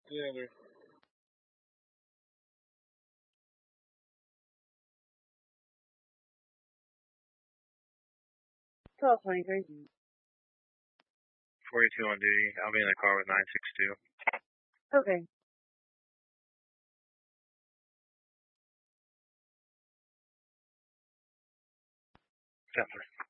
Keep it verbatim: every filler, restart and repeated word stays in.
Yeah, they're twelve twenty-three. forty-two on duty. I'll be in the car with nine six two. Okay. Center.